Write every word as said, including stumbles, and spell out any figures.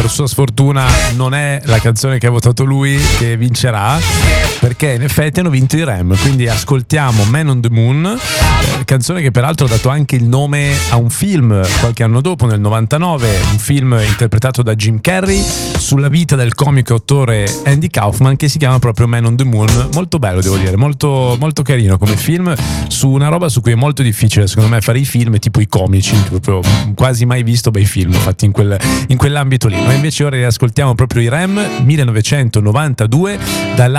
per sua sfortuna non è la canzone che ha votato lui che vincerà, perché in effetti hanno vinto i Rem. Quindi ascoltiamo Man on the Moon, eh, canzone che peraltro ha dato anche il nome a un film qualche anno dopo, nel novantanove, un film interpretato da Jim Carrey sulla vita del comico e attore Andy Kaufman, che si chiama proprio Man on the Moon. Molto bello, devo dire, molto, molto carino come film, su una roba su cui è molto difficile secondo me fare i film, tipo i comici, proprio quasi mai visto bei film fatti in, quel, in quell'ambito lì. Noi invece ora riascoltiamo proprio i Rem, millenovecentonovantadue, dalla